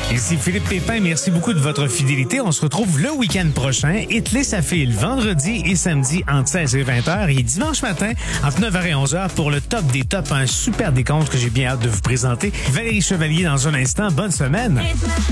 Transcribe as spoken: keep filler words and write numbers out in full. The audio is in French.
Ici Philippe Pépin, merci beaucoup de votre fidélité. On se retrouve le week-end prochain. Hitler, ça file vendredi et samedi entre seize et vingt heures et dimanche matin entre neuf heures et onze heures pour le top des tops. Un super décompte que j'ai bien hâte de vous présenter. Valérie Chevalier dans un instant. Bonne semaine.